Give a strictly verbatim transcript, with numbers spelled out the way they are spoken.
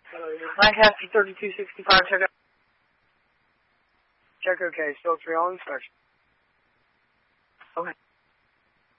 Lancaster thirty-two sixty-five, check out. Check okay, still three all inspection. Okay.